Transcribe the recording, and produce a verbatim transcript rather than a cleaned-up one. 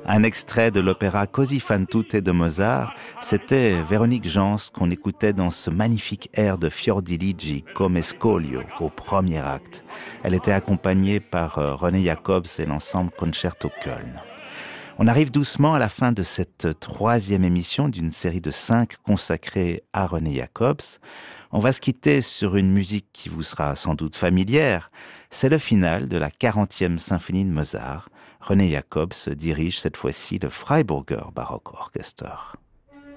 Un extrait de l'opéra Così fan tutte de Mozart, c'était Véronique Jans qu'on écoutait dans ce magnifique air de Fiordiligi, Come Scoglio, au premier acte. Elle était accompagnée par René Jacobs et l'ensemble Concerto Köln. On arrive doucement à la fin de cette troisième émission d'une série de cinq consacrée à René Jacobs. On va se quitter sur une musique qui vous sera sans doute familière. C'est le final de la quarantième symphonie de Mozart. René Jacobs dirige cette fois-ci le Freiburger Baroque Orchester.